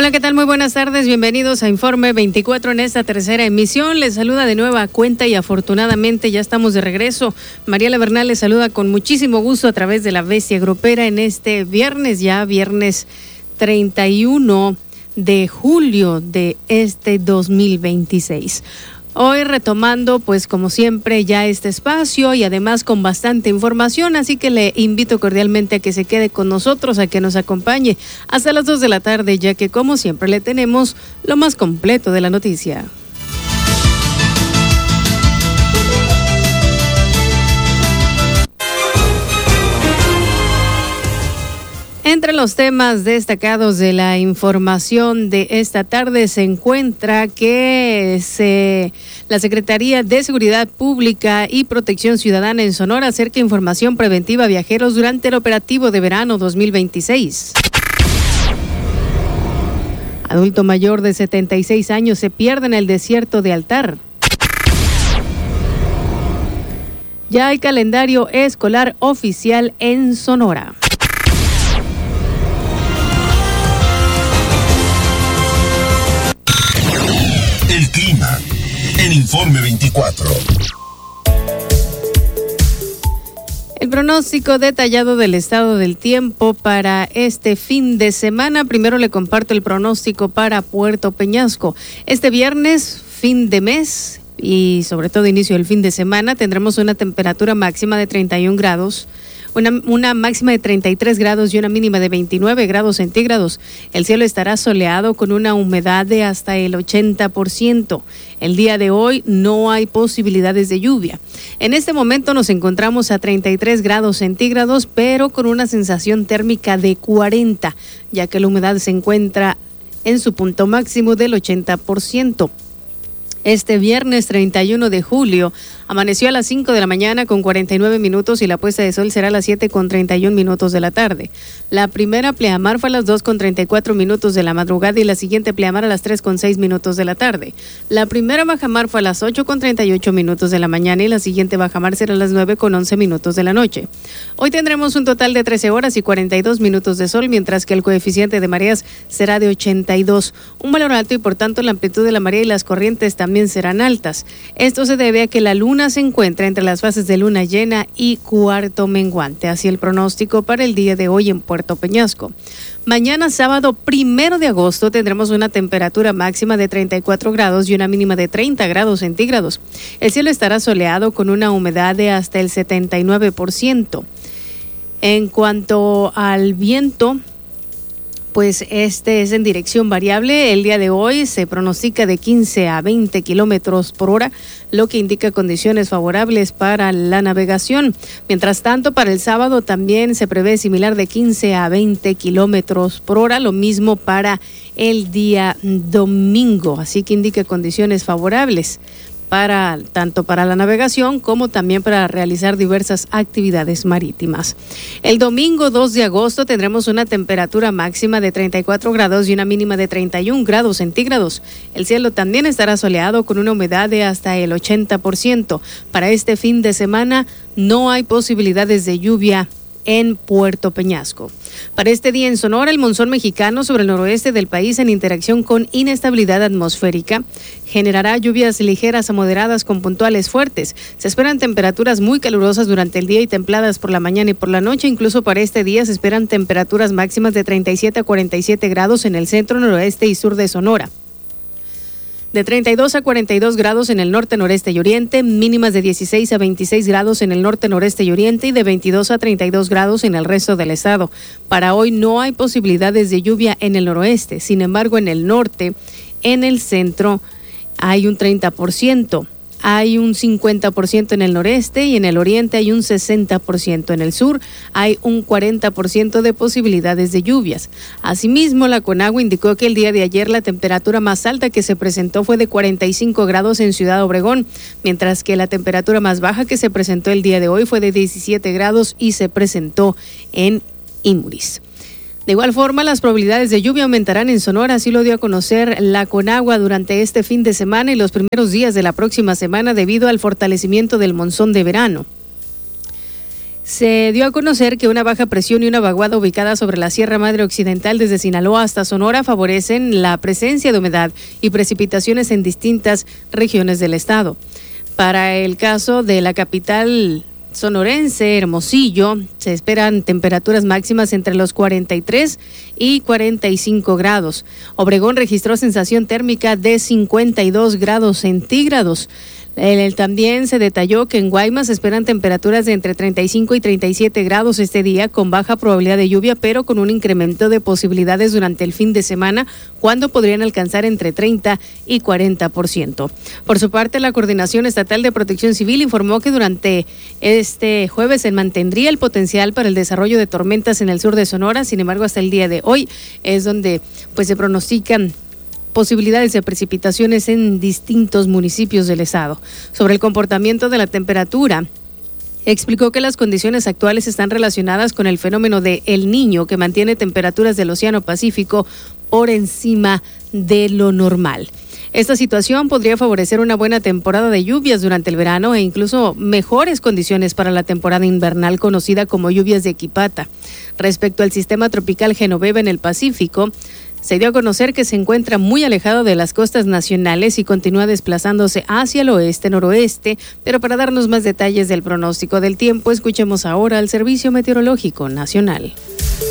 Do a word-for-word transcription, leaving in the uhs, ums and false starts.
Hola, ¿qué tal? Muy buenas tardes, bienvenidos a Informe veinticuatro en esta tercera emisión. Les saluda de nueva cuenta y afortunadamente ya estamos de regreso. Mariela Bernal les saluda con muchísimo gusto a través de la Bestia Grupera en este viernes, ya viernes treinta y uno de julio de este dos mil veintiséis. Hoy retomando, pues como siempre, ya este espacio y además con bastante información, así que le invito cordialmente a que se quede con nosotros, a que nos acompañe hasta las dos de la tarde, ya que como siempre le tenemos lo más completo de la noticia. Entre los temas destacados de la información de esta tarde se encuentra que se, la Secretaría de Seguridad Pública y Protección Ciudadana en Sonora acerca información preventiva a viajeros durante el operativo de verano dos mil veintiséis. Adulto mayor de setenta y seis años se pierde en el desierto de Altar. Ya hay calendario escolar oficial en Sonora. El clima en Informe veinticuatro. El pronóstico detallado del estado del tiempo para este fin de semana. Primero le comparto el pronóstico para Puerto Peñasco. Este viernes, fin de mes y sobre todo inicio del fin de semana, tendremos una temperatura máxima de treinta y un grados. Una, una máxima de treinta y tres grados y una mínima de veintinueve grados centígrados. El cielo estará soleado con una humedad de hasta el ochenta por ciento. El día de hoy no hay posibilidades de lluvia. En este momento nos encontramos a treinta y tres grados centígrados, pero con una sensación térmica de cuarenta, ya que la humedad se encuentra en su punto máximo del ochenta por ciento. Este viernes treinta y uno de julio amaneció a las cinco de la mañana con cuarenta y nueve minutos y la puesta de sol será a las siete con treinta y un minutos de la tarde. La primera pleamar fue a las dos con treinta y cuatro minutos de la madrugada y la siguiente pleamar a las tres con seis minutos de la tarde. La primera bajamar fue a las ocho con treinta y ocho minutos de la mañana y la siguiente bajamar será a las nueve con once minutos de la noche. Hoy tendremos un total de trece horas y cuarenta y dos minutos de sol, mientras que el coeficiente de mareas será de ochenta y dos, un valor alto y por tanto la amplitud de la marea y las corrientes también serán altas. Esto se debe a que la luna se encuentra entre las fases de luna llena y cuarto menguante. Así el pronóstico para el día de hoy en Puerto Peñasco. Mañana sábado primero de agosto tendremos una temperatura máxima de treinta y cuatro grados y una mínima de treinta grados centígrados. El cielo estará soleado con una humedad de hasta el setenta y nueve por ciento. En cuanto al viento, pues este es en dirección variable. El día de hoy se pronostica de quince a veinte kilómetros por hora, lo que indica condiciones favorables para la navegación. Mientras tanto, para el sábado también se prevé similar de quince a veinte kilómetros por hora, lo mismo para el día domingo, así que indica condiciones favorables para tanto para la navegación como también para realizar diversas actividades marítimas. El domingo dos de agosto tendremos una temperatura máxima de treinta y cuatro grados y una mínima de treinta y un grados centígrados. El cielo también estará soleado con una humedad de hasta el ochenta por ciento. Para este fin de semana no hay posibilidades de lluvia en Puerto Peñasco. Para este día en Sonora, el monzón mexicano sobre el noroeste del país en interacción con inestabilidad atmosférica generará lluvias ligeras a moderadas con puntuales fuertes. Se esperan temperaturas muy calurosas durante el día y templadas por la mañana y por la noche. Incluso para este día se esperan temperaturas máximas de treinta y siete a cuarenta y siete grados en el centro, noroeste y sur de Sonora. De treinta y dos a cuarenta y dos grados en el norte, noreste y oriente, mínimas de dieciséis a veintiséis grados en el norte, noreste y oriente y de veintidós a treinta y dos grados en el resto del estado. Para hoy no hay posibilidades de lluvia en el noroeste, sin embargo en el norte, en el centro hay un treinta por ciento. Hay un cincuenta por ciento en el noreste y en el oriente hay un sesenta por ciento. En el sur hay un cuarenta por ciento de posibilidades de lluvias. Asimismo, la Conagua indicó que el día de ayer la temperatura más alta que se presentó fue de cuarenta y cinco grados en Ciudad Obregón, mientras que la temperatura más baja que se presentó el día de hoy fue de diecisiete grados y se presentó en Imuris. De igual forma, las probabilidades de lluvia aumentarán en Sonora, así lo dio a conocer la Conagua durante este fin de semana y los primeros días de la próxima semana debido al fortalecimiento del monzón de verano. Se dio a conocer que una baja presión y una vaguada ubicada sobre la Sierra Madre Occidental desde Sinaloa hasta Sonora favorecen la presencia de humedad y precipitaciones en distintas regiones del estado. Para el caso de la capital sonorense, Hermosillo, se esperan temperaturas máximas entre los cuarenta y tres y cuarenta y cinco grados. Obregón registró sensación térmica de cincuenta y dos grados centígrados. El, también se detalló que en Guaymas se esperan temperaturas de entre treinta y cinco y treinta y siete grados este día, con baja probabilidad de lluvia, pero con un incremento de posibilidades durante el fin de semana, cuando podrían alcanzar entre treinta y cuarenta por ciento. Por su parte, la Coordinación Estatal de Protección Civil informó que durante este jueves se mantendría el potencial para el desarrollo de tormentas en el sur de Sonora. Sin embargo, hasta el día de hoy es donde pues se pronostican posibilidades de precipitaciones en distintos municipios del estado. Sobre el comportamiento de la temperatura, explicó que las condiciones actuales están relacionadas con el fenómeno de El Niño, que mantiene temperaturas del Océano Pacífico por encima de lo normal. Esta situación podría favorecer una buena temporada de lluvias durante el verano e incluso mejores condiciones para la temporada invernal, conocida como lluvias de Equipata. Respecto al sistema tropical Genoveva en el Pacífico, se dio a conocer que se encuentra muy alejado de las costas nacionales y continúa desplazándose hacia el oeste-noroeste, pero para darnos más detalles del pronóstico del tiempo, escuchemos ahora al Servicio Meteorológico Nacional.